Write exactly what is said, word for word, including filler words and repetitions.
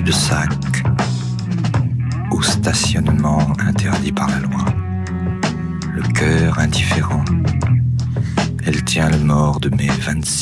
de sac, au stationnement interdit par la loi. Le cœur indifférent, elle tient le mort de mes vingt-six